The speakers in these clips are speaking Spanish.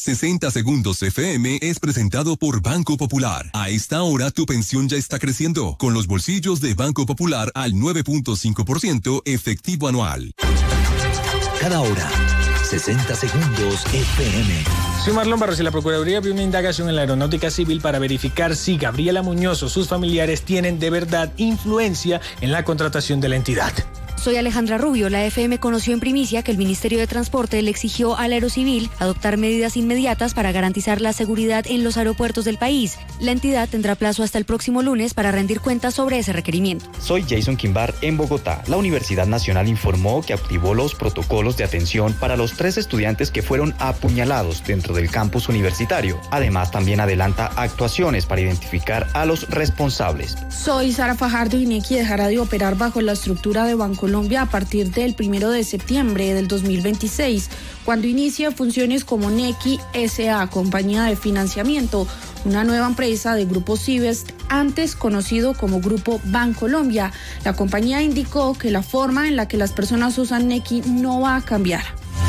60 Segundos FM es presentado por Banco Popular. A esta hora tu pensión ya está creciendo, con los bolsillos de Banco Popular al 9.5% efectivo anual. Cada hora, 60 Segundos FM. Soy Marlon Barros y la Procuraduría abrió una indagación en la Aeronáutica Civil para verificar si Gabriela Muñoz o sus familiares tienen de verdad influencia en la contratación de la entidad. Soy Alejandra Rubio. La FM conoció en primicia que el Ministerio de Transporte le exigió al Aerocivil adoptar medidas inmediatas para garantizar la seguridad en los aeropuertos del país. La entidad tendrá plazo hasta el próximo lunes para rendir cuentas sobre ese requerimiento. Soy Jason Quimbar en Bogotá. La Universidad Nacional informó que activó los protocolos de atención para los 3 estudiantes que fueron apuñalados dentro del campus universitario. Además, también adelanta actuaciones para identificar a los responsables. Soy Sara Fajardo y NECI dejará de operar bajo la estructura de Bancolombia a partir del 1 de septiembre del 2026, cuando inicie funciones como NECI S.A., compañía de financiamiento, una nueva empresa de Grupo Cibest, antes conocido como Grupo Bancolombia. La compañía indicó que la forma en la que las personas usan NECI no va a cambiar.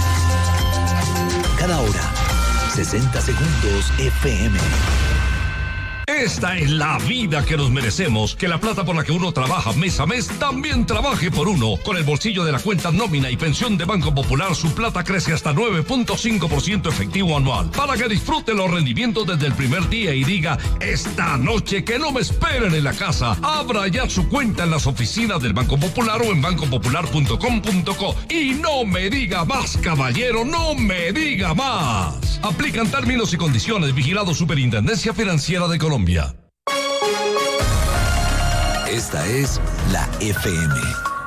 Cada hora, 60 Segundos FM. Esta es la vida que nos merecemos, que la plata por la que uno trabaja mes a mes también trabaje por uno. Con el bolsillo de la cuenta nómina y pensión de Banco Popular, su plata crece hasta 9.5% efectivo anual, para que disfrute los rendimientos desde el primer día y diga, esta noche que no me esperen en la casa. Abra ya su cuenta en las oficinas del Banco Popular o en bancopopular.com.co. Y no me diga más, caballero, no me diga más. Aplican términos y condiciones. Vigilado Superintendencia Financiera de Colombia. Esta es la FM.